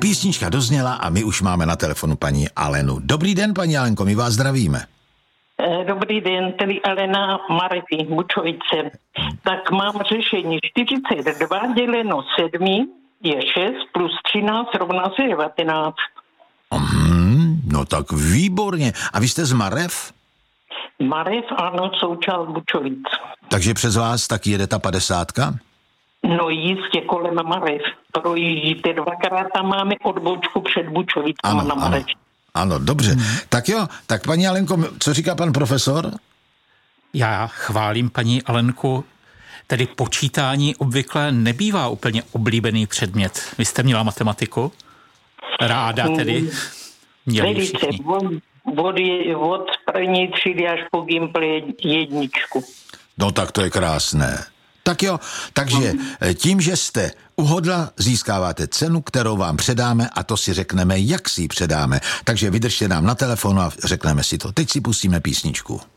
Písnička dozněla a my už máme na telefonu paní Alenu. Dobrý den, paní Alenko, my vás zdravíme. Dobrý den, tady Alena Marety, Bučovice. Tak mám řešení. 42 děleno 7 je 6 plus 13 rovná se 19. No tak výborně. A vy jste z Marev? Marev, ano, součást Bučovic. Takže přes vás taky jede ta 50? No jistě, kolem Marev. Projíždíte dvakrát a máme odbočku před Bučovicama na Marev. Ano, dobře. Tak jo, tak paní Alenko, co říká pan profesor? Já chválím paní Alenku. Tedy počítání obvykle nebývá úplně oblíbený předmět. Vy jste měla matematiku? Ráda tedy? Měli všichni. Od první třídy až po Gimpl 1. No tak to je krásné. Tak jo, takže tím, že jste uhodla, získáváte cenu, kterou vám předáme a to si řekneme, jak si ji předáme. Takže vydržte nám na telefonu a řekneme si to. Teď si pustíme písničku.